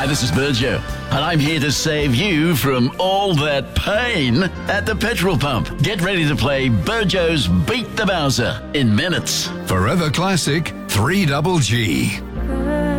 Hi, this is Burjo, and I'm here to save you from all that pain at the petrol pump. Get ready to play Burjo's Beat the Bowser in minutes. Forever Classic 3GG.